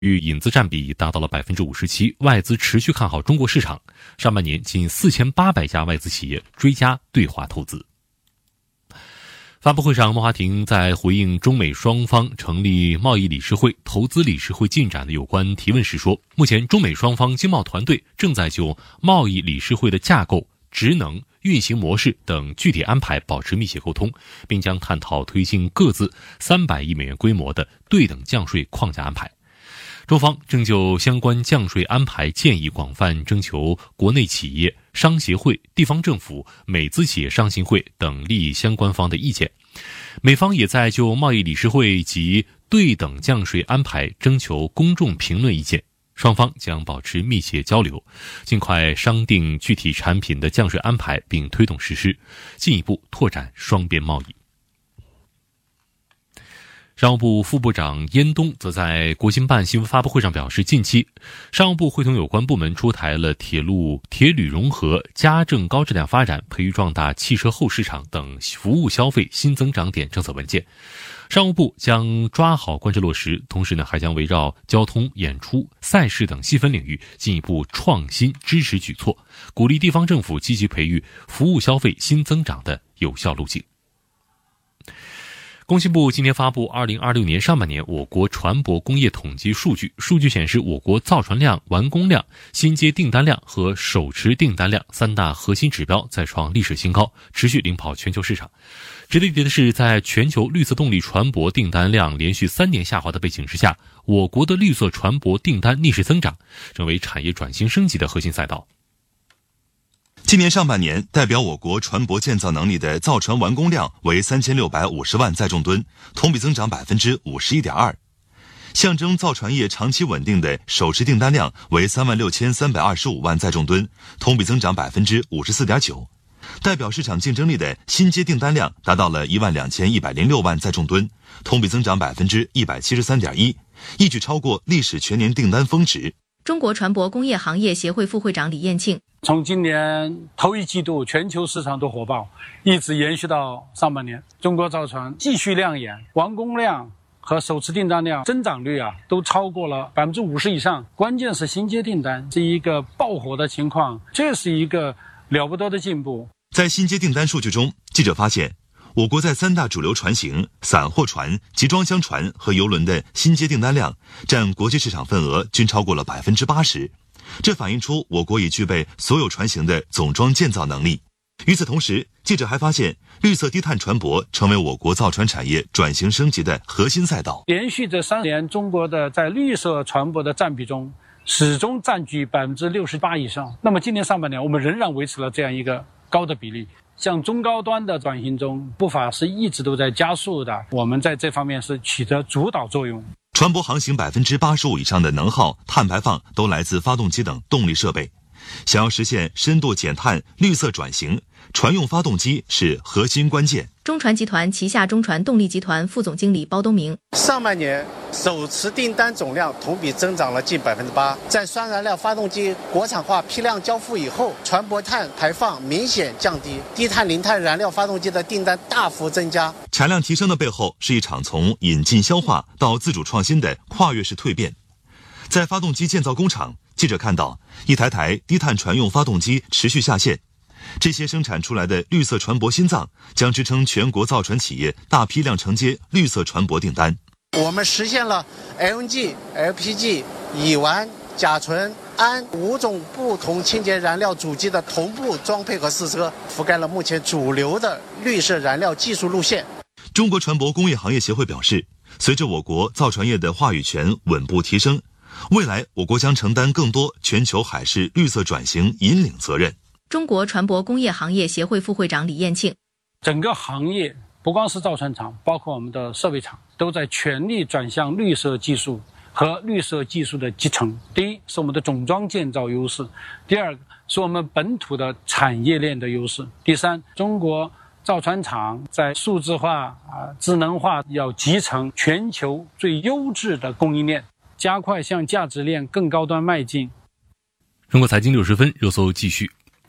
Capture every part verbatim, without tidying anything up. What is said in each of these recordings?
与引资占比达到了 百分之五十七， 外资持续看好中国市场。上半年近四千八百家外资企业追加对华投资。发布会上，莫华廷在回应中美双方成立贸易理事会、投资理事会进展的有关提问时说，目前中美双方经贸团队正在就贸易理事会的架构、职能、运行模式等具体安排保持密切沟通，并将探讨推进各自三百亿美元规模的对等降税框架安排。中方正就相关降税安排建议广泛征求国内企业、商协会、地方政府、美资企业商协会等利益相关方的意见。美方也在就贸易理事会及对等降税安排征求公众评论意见。双方将保持密切交流，尽快商定具体产品的降税安排并推动实施，进一步拓展双边贸易。商务部副部长燕东则在国新办新闻发布会上表示，近期商务部会同有关部门出台了铁路铁旅融合、家政高质量发展、培育壮大汽车后市场等服务消费新增长点政策文件。商务部将抓好贯彻落实，同时呢，还将围绕交通、演出、赛事等细分领域进一步创新支持举措，鼓励地方政府积极培育服务消费新增长的有效路径。工信部今天发布二零二六年上半年我国船舶工业统计数据，数据显示，我国造船量、完工量、新接订单量和手持订单量三大核心指标再创历史新高，持续领跑全球市场。值得一提的是，在全球绿色动力船舶订单量连续三年下滑的背景之下，我国的绿色船舶订单逆势增长，成为产业转型升级的核心赛道。 今年上半年，代表我国船舶建造能力的造船完工量为三千六百五十万载重吨，同比增长 百分之五十一点二。象征造船业长期稳定的手持订单量为三万六千三百二十五万载重吨，同比增长 百分之五十四点九。代表市场竞争力的新接订单量达到了一万两千一百零六万载重吨，同比增长 百分之一百七十三点一，一举超过历史全年订单峰值。 中国船舶工业行业协会副会长李彦庆， 从今年头一季度全球市场都火爆，一直延续到上半年，中国造船继续亮眼，完工量和手持订单量增长率啊都超过了 百分之五十 以上。关键是新接订单是一个爆火的情况，这是一个了不得的进步。 在新接订单数据中，记者发现，我国在三大主流船型、散货船、集装箱船和邮轮的新接订单量占国际市场份额均超过了 百分之八十， 这反映出我国已具备所有船型的总装建造能力。与此同时，记者还发现，绿色低碳船舶成为我国造船产业转型升级的核心赛道。 连续这三年，中国的在绿色船舶的占比中始终占据 百分之六十八 以上。那么今年上半年，我们仍然维持了这样一个高的比例。像中高端的转型中，步伐是一直都在加速的，我们在这方面是起着主导作用。 船舶航行 百分之八十五 以上的能耗、碳排放都来自发动机等动力设备。想要实现深度减碳、绿色转型，船用发动机是核心关键。 中船集团旗下中船动力集团副总经理包东明， 上半年手持订单总量同比增长了近 百分之八， 在双燃料发动机国产化批量交付以后，船舶碳排放明显降低，低碳零碳燃料发动机的订单大幅增加。 产量提升的背后是一场从引进消化到自主创新的跨越式蜕变。在发动机建造工厂，记者看到一台台低碳船用发动机持续下线，这些生产出来的绿色船舶心脏将支撑全国造船企业大批量承接绿色船舶订单。 我们实现了 L N G、L P G、乙烷、甲醇、氨五种不同清洁燃料主机的同步装配和试车，覆盖了目前主流的绿色燃料技术路线。 中国船舶工业行业协会表示，随着我国造船业的话语权稳步提升，未来我国将承担更多全球海事绿色转型引领责任。 中国船舶工业行业协会副会长李彦庆， 整个行业不光是造船厂，包括我们的设备厂，都在全力转向绿色技术和绿色技术的集成。第一是我们的总装建造优势，第二是我们本土的产业链的优势，第三，中国造船厂在数字化、啊、智能化要集成全球最优质的供应链，加快向价值链更高端迈进。 中国财经六十分热搜继续。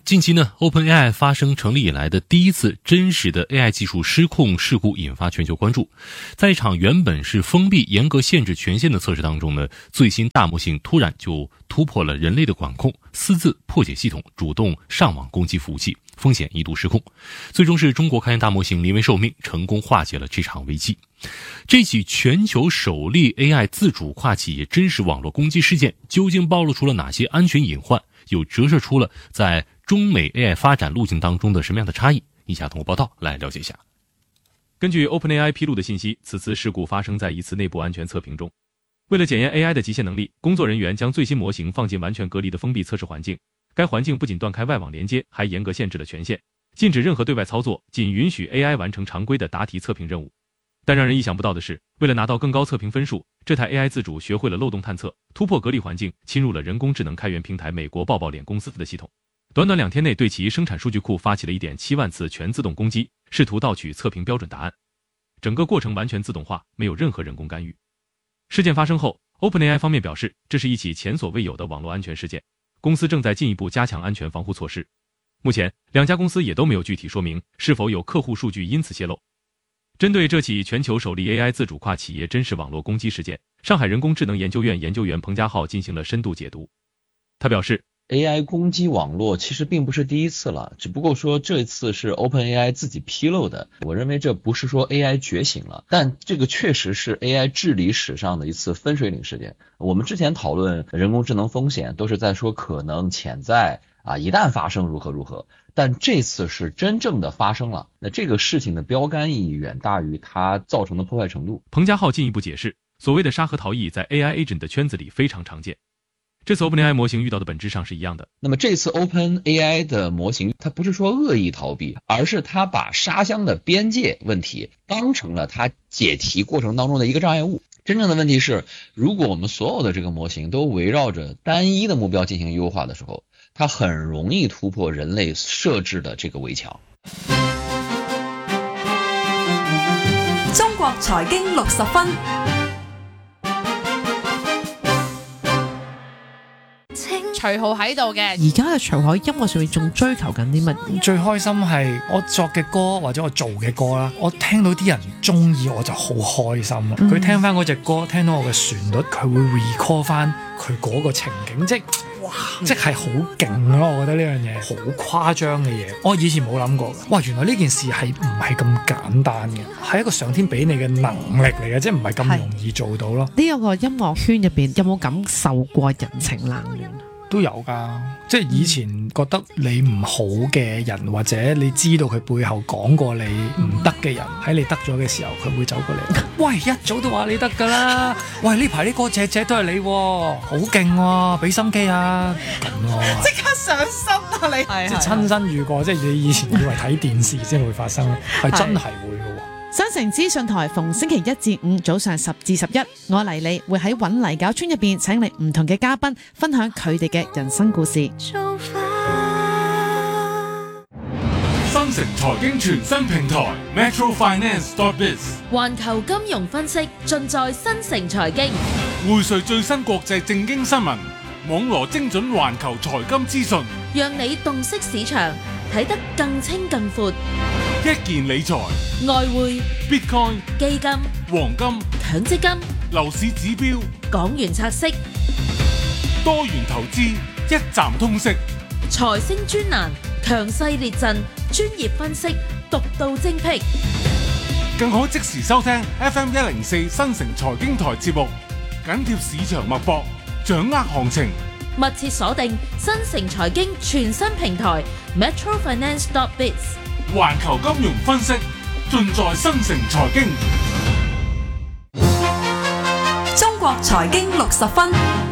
近期呢 OpenAI 发生成立以来的第一次真实的 A I 技术失控事故引发全球关注。在一场原本是封闭严格限制权限的测试当中呢，最新大模型突然就突破了人类的管控，私自破解系统，主动上网攻击服务器，风险一度失控。最终是中国开源大模型临危受命，成功化解了这场危机。这起全球首例 A I 自主跨企业真实网络攻击事件究竟暴露出了哪些安全隐患，又折射出了在中美 A I 发展路径当中的什么样的差异？以下通过报道来了解一下。 根据 OpenAI 披露的信息，此次事故发生在一次内部安全测评中。为了检验 A I 的极限能力，工作人员将最新模型放进完全隔离的封闭测试环境。该环境不仅断开外网连接，还严格限制了权限，禁止任何对外操作，仅允许 A I 完成常规的答题测评任务。但让人意想不到的是，为了拿到更高测评分数，这台 A I 自主学会了漏洞探测，突破隔离环境，侵入了人工智能开源平台美国抱抱脸公司的系统。短短两天内对其生产数据库发起了 一点七万次全自动攻击，试图盗取测评标准答案。整个过程完全自动化，没有任何人工干预。事件发生后， OpenAI 方面表示，这是一起前所未有的网络安全事件，公司正在进一步加强安全防护措施。目前，两家公司也都没有具体说明是否有客户数据因此泄露。针对这起全球首例 A I 自主跨企业真实网络攻击事件，上海人工智能研究院研究员彭家浩进行了深度解读。他表示， A I 攻击网络其实并不是第一次了，只不过说这次是 OpenAI 自己披露的。我认为这不是说 A I 觉醒了，但这个确实是 A I 治理史上的一次分水岭事件。我们之前讨论人工智能风险都是在说可能潜在啊，一旦发生如何如何，但这次是真正的发生了。那这个事情的标杆意义远大于它造成的破坏程度。 彭家浩进一步解释，所谓的沙盒逃逸在 A I agent 的圈子里非常常见。这次 OpenAI 模型遇到的本质上是一样的。 那么这次 OpenAI 的模型，它不是说恶意逃避，而是它把沙箱的边界问题当成了它解题过程当中的一个障碍物。真正的问题是，如果我们所有的这个模型都围绕着单一的目标进行优化的时候，它很容易突破人类设置的这个围墙。 中國財經六十分。 徐浩喺度嘅， 而家嘅徐浩音樂上面仲追求緊啲乜嘢？ 最開心係我作嘅歌或者我做嘅歌啦，我聽到啲人中意我就好開心啦。佢、嗯、聽翻嗰隻歌，聽到我嘅旋律，佢會 recall 翻佢嗰個情景，即係哇，即係好勁咯！我覺得呢樣嘢好誇張嘅嘢，我以前冇諗過。哇，原來呢件事係唔係咁簡單嘅，係一個上天俾你嘅能力嚟嘅，即係唔係咁容易做到咯。 呢、這個音樂圈入邊有冇感受過人情冷暖？ 都有㗎，即係以前覺得你唔好嘅人，或者你知道佢背後講過你唔得嘅人，喺你得咗嘅時候，佢會走過嚟。喂，一早都話你得㗎啦！喂，呢排啲歌隻隻都係你喎，好勁喎，俾心機啊！咁咯， 即刻上身啊你！ 即係親身遇過，即係你以前以為睇電視先會發生，係真係會㗎喎。 新城資訊台逢星期一至五早上十至十一，我黎莉會喺搵泥搞村入邊請嚟唔同嘅嘉賓，分享佢哋嘅人生故事。 新城財經全新平台 Metro Finance dot biz， 環球金融分析盡在新城財經， 匯萃最新國際政經新聞，網羅精準環球財金資訊， 讓你洞悉市場，睇得更清更闊。 一件理財、 外匯、 Bitcoin、 基金、 黃金、 強積金、 樓市指標、 港元拆息、 多元投資，一站通識。 財星專欄，強勢列陣，專業分析，獨到精闢。 更可即時收聽 F M 一零四新城財經台節目，緊貼市場脈搏，掌握行情。 密切鎖定新城財經全新平台 Metro Finance dot biz， 環球金融分析盡在新城財經。 中國財經六十分。